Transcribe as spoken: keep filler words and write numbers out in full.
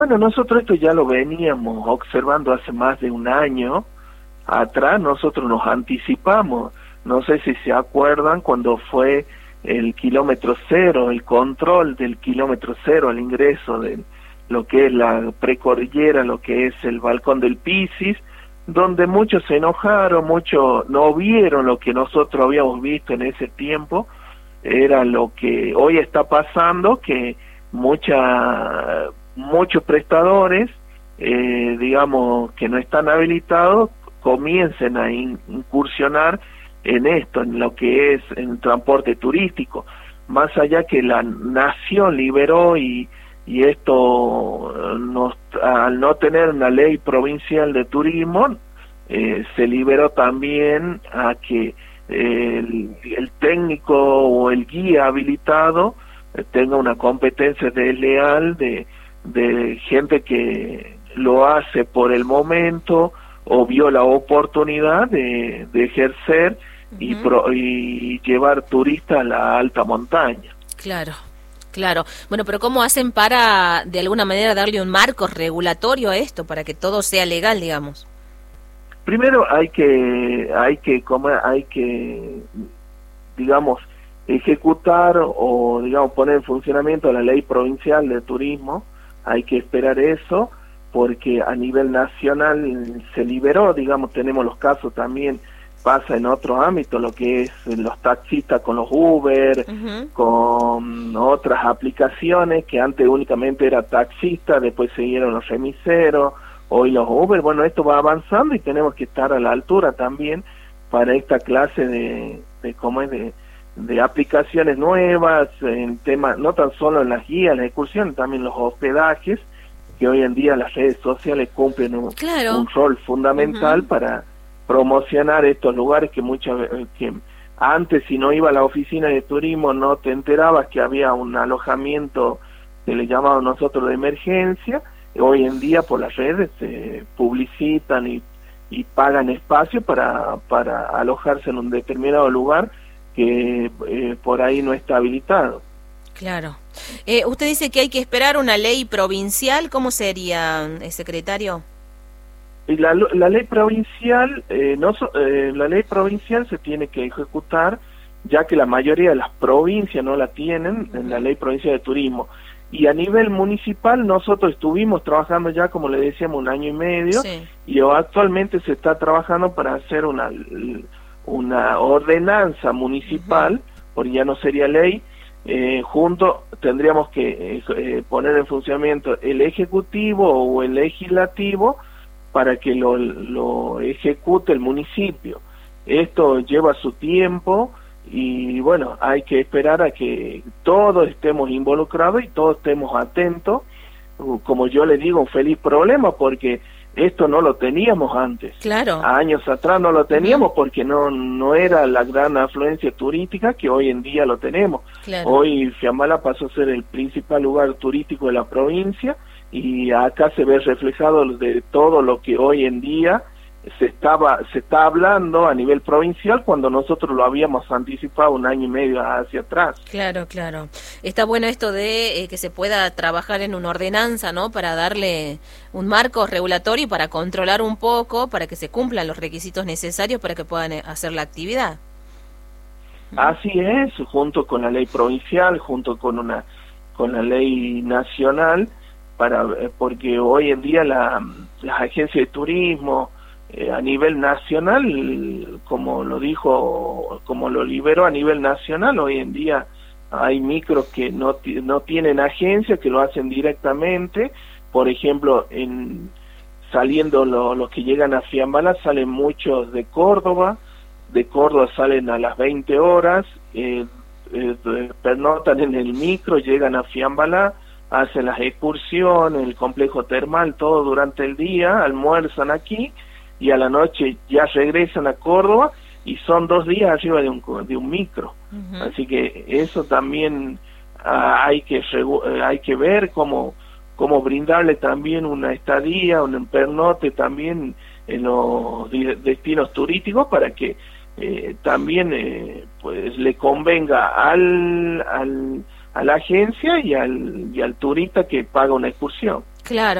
Bueno, nosotros esto ya lo veníamos observando hace más de un año atrás, nosotros nos anticipamos, no sé si se acuerdan cuando fue el kilómetro cero, el control del kilómetro cero, el ingreso de lo que es la precordillera, lo que es el balcón del Pisis, donde muchos se enojaron, muchos no vieron lo que nosotros habíamos visto en ese tiempo, era lo que hoy está pasando, que mucha, muchos prestadores, eh, digamos, que no están habilitados, comiencen a in, incursionar en esto, en lo que es el transporte turístico, más allá que la nación liberó y, y esto, nos, al no tener una ley provincial de turismo, eh, se liberó también a que eh, el, el técnico o el guía habilitado eh, tenga una competencia desleal de, de gente que lo hace por el momento o vio la oportunidad de, de ejercer uh-huh. y, pro, y llevar turistas a la alta montaña. Claro, claro. Bueno, pero ¿cómo hacen para, de alguna manera, darle un marco regulatorio a esto, para que todo sea legal, digamos? Primero hay que, hay que, como hay que, digamos, ejecutar o, digamos, poner en funcionamiento la ley provincial de turismo. Hay que esperar eso, porque a nivel nacional se liberó, digamos, tenemos los casos también, pasa en otros ámbitos, lo que es los taxistas con los Uber, uh-huh. con otras aplicaciones que antes únicamente era taxista, después siguieron los remiseros, hoy los Uber. Bueno, esto va avanzando y tenemos que estar a la altura también para esta clase de, de cómo es de, de aplicaciones nuevas, en tema, no tan solo en las guías, las excursiones, también los hospedajes, que hoy en día las redes sociales cumplen un, claro. un rol fundamental uh-huh. para promocionar estos lugares que muchas que antes, si no iba a la oficina de turismo, no te enterabas que había un alojamiento que le llamamos nosotros de emergencia. Hoy en día por las redes se publicitan y, y pagan espacio para, para alojarse en un determinado lugar que eh, por ahí no está habilitado. Claro. Eh, usted dice que hay que esperar una ley provincial. ¿Cómo sería, eh, secretario? Y la, la ley provincial, eh, no, eh, la ley provincial se tiene que ejecutar, ya que la mayoría de las provincias no la tienen en la ley provincial de turismo. Y a nivel municipal nosotros estuvimos trabajando ya, como le decíamos, un año y medio, sí. y actualmente se está trabajando para hacer una, una ordenanza municipal, uh-huh. porque ya no sería ley. Eh, junto tendríamos que eh, eh, poner en funcionamiento el ejecutivo o el legislativo para que lo, lo ejecute el municipio. Esto lleva su tiempo y bueno, hay que esperar a que todos estemos involucrados y todos estemos atentos. Como yo le digo, un feliz problema, porque esto no lo teníamos antes. Claro. Años atrás no lo teníamos uh-huh. porque no no era la gran afluencia turística que hoy en día lo tenemos. Claro. Hoy Fiambala pasó a ser el principal lugar turístico de la provincia y acá se ve reflejado de todo lo que hoy en día se estaba se está hablando a nivel provincial, cuando nosotros lo habíamos anticipado un año y medio hacia atrás. Claro, claro. Está bueno esto de eh, que se pueda trabajar en una ordenanza, ¿no? Para darle un marco regulatorio y para controlar un poco, para que se cumplan los requisitos necesarios para que puedan hacer la actividad. Así es, junto con la ley provincial, junto con una con la ley nacional, para porque hoy en día la, las agencias de turismo Eh, a nivel nacional, como lo dijo, como lo liberó a nivel nacional, hoy en día hay micros que no, no tienen agencia, que lo hacen directamente. Por ejemplo, en saliendo lo, los que llegan a Fiambala, salen muchos de Córdoba, de Córdoba salen a las veinte horas, eh, eh, pernotan en el micro, llegan a Fiambala, hacen las excursiones, el complejo termal, todo durante el día, almuerzan aquí, y a la noche ya regresan a Córdoba y son dos días arriba de un de un micro. Uh-huh. Así que eso también uh, hay que uh, hay que ver cómo cómo brindarle también una estadía, un pernote también en los destinos turísticos, para que eh, también eh, pues le convenga al, al a la agencia y al y al turista que paga una excursión. Claro.